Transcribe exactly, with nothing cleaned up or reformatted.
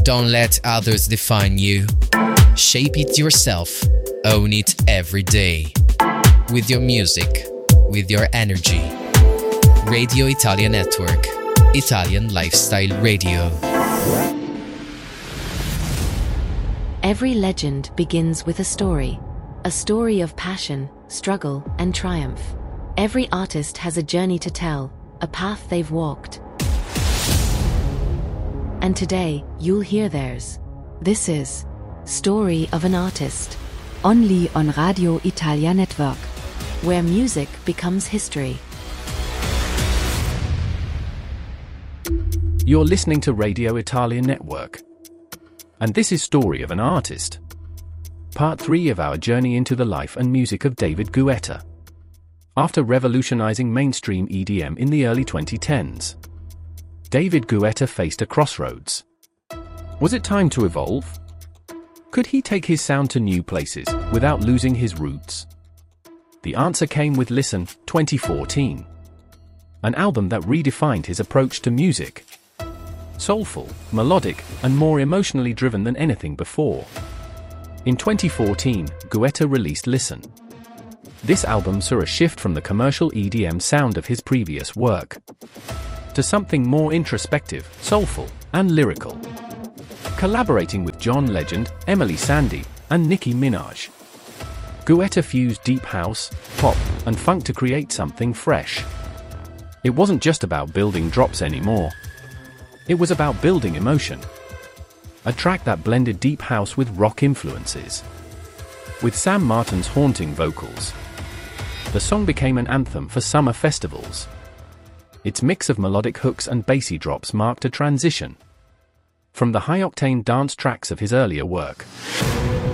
Don't let others define you. Shape it yourself. Own it every day. With your music, with your energy. Radio Italia Network. Italian Lifestyle Radio. Every legend begins with a story. A story of passion, struggle, and triumph. Every artist has a journey to tell, a path they've walked. And today, you'll hear theirs. This is Story of an Artist. Only on Radio Italia Network. Where music becomes history. You're listening to Radio Italia Network. And this is Story of an Artist. Part three of our journey into the life and music of David Guetta. After revolutionizing mainstream E D M in the early twenty tens, David Guetta faced a crossroads. Was it time to evolve? Could he take his sound to new places without losing his roots? The answer came with Listen, twenty fourteen. An album that redefined his approach to music. Soulful, melodic, and more emotionally driven than anything before. In twenty fourteen, Guetta released Listen. This album saw a shift from the commercial E D M sound of his previous work to something more introspective, soulful, and lyrical. Collaborating with John Legend, Emily Sandé, and Nicki Minaj, Guetta fused deep house, pop, and funk to create something fresh. It wasn't just about building drops anymore. It was about building emotion. A track that blended deep house with rock influences. With Sam Martin's haunting vocals, the song became an anthem for summer festivals. Its mix of melodic hooks and bassy drops marked a transition from the high-octane dance tracks of his earlier work.